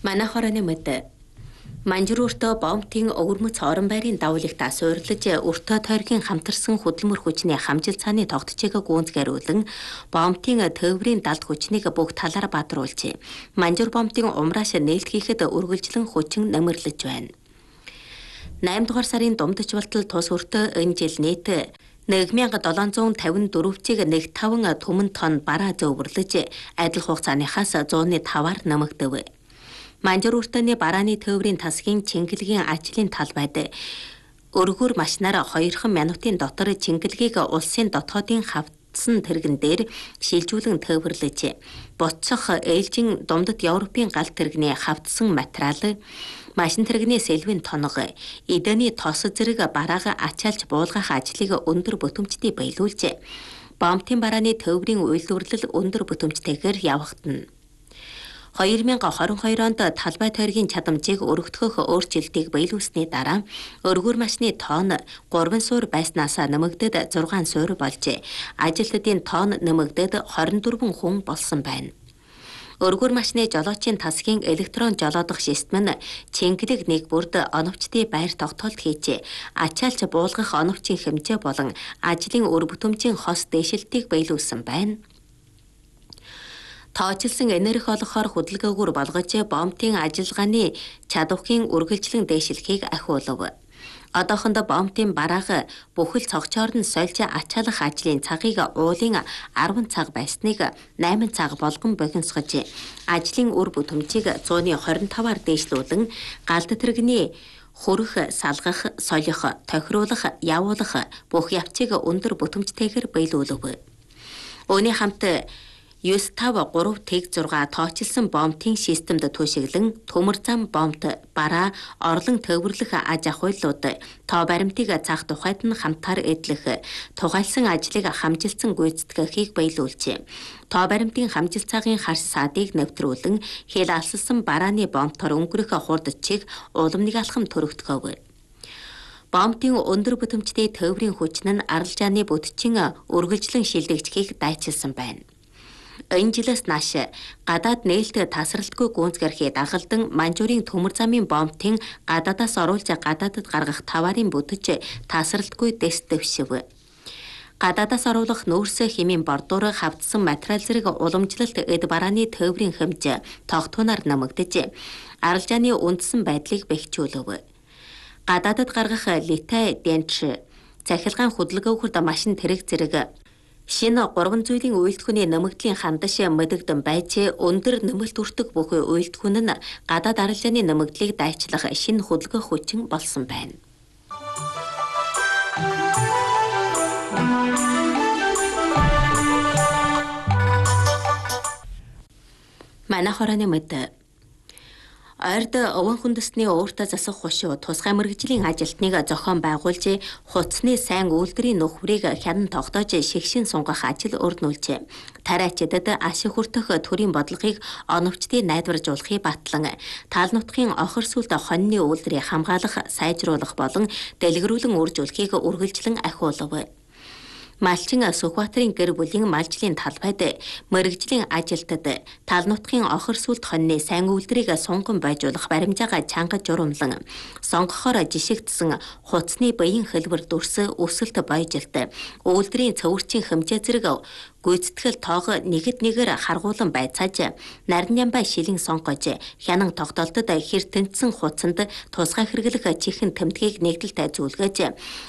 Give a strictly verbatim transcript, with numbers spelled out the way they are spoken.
Манай хорооны мэд манжууртоо бомтын өвөрмөц орон байрын давуулагтаа суйрлаж өртөө тойргийн хамтарсан хөдөлмөр хүчний хамжил цааны тогтчийг гүнзгээрүүлэн бомтын төврийн далд хүчнийг бүх талаар бадруулжээ. Манжуур бомтын умрааш нээлтгийхэд үргэлжлэн хүчин нэмэрлэж байна. найман дугаар сарын дундч болтол тус өртөө энэ жил нийт нэг мянга долоон зуун тавин дөрвөцийг нэг таван түмэн тонн бараа зөөвөрлөж адил хугацааныхаас зууны таваар нэмэгдэв. Манжуур өртөөний барааны төврийн тасгийн чингэлгийн ажлын талбайд өргөр машинаар хоёрхан минутын дотор чингэлгийг улсын дотоодын хавцсан тэргэн дээр шилжүүлэн төвөрлөж буцах ээлжин дундад Европын галт тэрэгний хавцсан материал машин тэрэгний сэлвэн тоног эдэний тос зэрэг бараага ачаалж буулгах ажлыг өндөр бүтэмжтэй баялуулж бомтын барааны төврийн үйлдвэрлэл өндөр бүтэмжтэйгээр явагдана. хоёр мянга хорин хоёр онд талбай тойргийн чадамжийг өргөдгөх өөрчлөлтийг биелүүлсний дараа өргөр машины тоон гурван суур байснаас нэмэгдээд зургаан суур болжээ. Ажилтнуудын тоон нэмэгдээд хорин дөрвөн хүн болсон байна. Өргөр машины жолоочийн тасгийн электрон жолоодох систем нь чингэлэг нэг бүрд оновчтой байр тогтоолт хийжээ. Ачаалж буулгах оновчийн хэмжээ болон ажлын үр бүтэмжийн хос дээшилтийг биелүүлсэн байна. Тоочилсан энерги олгохоор хөдөлгөөгөр болгож бомтын ажиллагааны чадварын үргэлжлэн дээшлэхийг ахиулав. Одоохондоо бомтын бараага бүхэл цогцоор нь сольж ачаалах ажлын цагийг уулын арван цаг байсныг найман цаг болгон богиносгож ажлын үр бүтэмжийг зууны хорин таваар дээшлүүлэн галд тэрэгний хөрөх, салгах, солих, тохируулах, явуулах бүх явцыг өндөр бүтэмжтэйгээр биелүүлв. Үүний хамт девять три тэг зурга тоочилсан бомтын системд түшиглэн төмөр зам бомт бараа орлон төвөрлөх аж ахуйлууд тоо баримтыг цаах тухайд нь хамтаар эдлэх тугайлсан ажлыг хамжилсан гүйцэтгэхийг биелүүлжээ. Тоо баримтын хамжил цагын харс саадыг нэвтрүүлэн хэл алссан барааны бомтоор өнгөрөх хурдчийг улам нэг алхам төрөгдгөв. Бомтын өндөр бүтэмжтэй төврийн хүчин нь аралжааны бүтчин үргэлжлэн шилдэгдэхийг дайчилсан байна. Энэ жилээс нааш гадаад нээлт тасралтгүй гүнзгэрхий дагалдан манжуурын төмөр замын бомтын гадаадаас оруулж гадаадд гаргах таварын бүтэж тасралтгүй дэс дэвшив. Гадаадаас оруулах нүүрс хэмээн бордуур хавдсан материал зэрэг уламжлалт эд барааны төврийн хэмжээ тогтвоноор нэмэгдэж аралжааны үндсэн байдлыг бэхжүүлв. Гадаадд гаргах литай денч цахилгаан хөдөлгөөгөрд машин тэрэг зэрэг шинэ гурван зүйлийн үйлдвэрийн нэмэгдлийн хандаш мэдэгдэн байж өндөр нэмэлт үртэг бүхий үйлдвэр нь гадаад аралжааны нэмэгдлийг дайчлах шинэ хөдөлгөөх хүчин болсон байна. Манай хорооны мэд Ойрд овон хүндэсний ууртаа засах хошуу тусгай мэргэжлийн ажилтныг зохион байгуулж хуцсны сайн үйлдвэрийн нөхрийг хянан тогтоож шигшин сунгах ажил өрнүүлжээ. Тариачдад ашиг хүртэх төрийн бодлогыг оновчтой найдваржуулахыг батлан тал нутгийн охир сүлд хоньны үйлдвэрийг хамгаалах, сайжруулах болон дэлгэрүүлэн үржүүлэхийг үргэлжлэн ахиулав. Малчин Сүхбаатарын гэр бүлийн малжлын талбайд мэргэжлийн ажилтад тал нутгийн охир сүлд хоньны сайн үйлдвэрийг сунган бойжуулах баримжаага чанга журамлан сонгохоор жишигдсэн хуцсны баян хэлбэр дүрс өсөлт бойжилт үйлдвэрийн цөвөрчийн хэмжээ зэрэг гүйцэтгэл тоог нэгэд нэгээр харгуулan байцааж нарийн ямбай шилэн сонгож хянан тогтоолтод хэр тэнцсэн хуцанд тусгай хэрэглэх чихэн тэмдгийг нэгдэлтэй зүйлгээж